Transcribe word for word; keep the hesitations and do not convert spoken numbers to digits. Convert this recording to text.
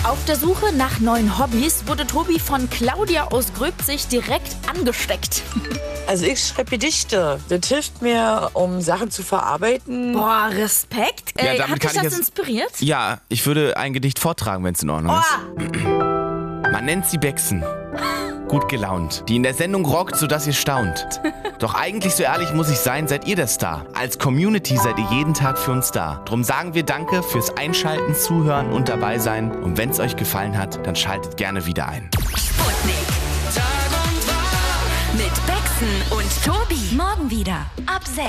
Auf der Suche nach neuen Hobbys wurde Tobi von Claudia aus Gröbzig direkt angesteckt. Also ich schreibe Gedichte. Das hilft mir, um Sachen zu verarbeiten. Boah, Respekt. Ja, Ey, damit hat dich kann ich das jetzt- inspiriert? Ja, ich würde ein Gedicht vortragen, wenn es in Ordnung Oh, ist. Man nennt sie Bexen. Gut gelaunt. Die in der Sendung rockt, sodass ihr staunt. Doch eigentlich, so ehrlich muss ich sein, seid ihr der Star. Als Community seid ihr jeden Tag für uns da. Drum sagen wir Danke fürs Einschalten, Zuhören und dabei sein. Und wenn es euch gefallen hat, dann schaltet gerne wieder ein. Sputnik. Tag und Tag. Mit Bexen und Tobi. Morgen wieder. Ab sechs.